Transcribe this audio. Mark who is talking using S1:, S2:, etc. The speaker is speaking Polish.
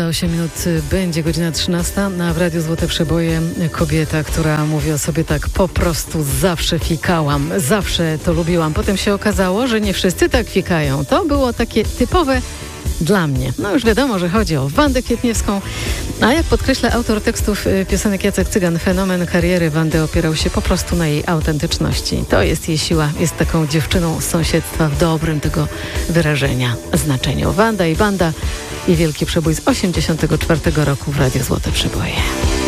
S1: 8 minut będzie godzina 13, a w Radiu Złote Przeboje kobieta, która mówi o sobie tak: po prostu zawsze fikałam, zawsze to lubiłam. Potem się okazało, że nie wszyscy tak fikają. To było takie typowe dla mnie. No już wiadomo, że chodzi o Wandę Kwietniewską, a jak podkreśla autor tekstów piosenek Jacek Cygan, fenomen kariery Wandy opierał się po prostu na jej autentyczności. To jest jej siła, jest taką dziewczyną z sąsiedztwa w dobrym tego wyrażenia znaczeniu. Wanda i Wanda i wielki przebój z 1984 roku w Radiu Złote Przeboje.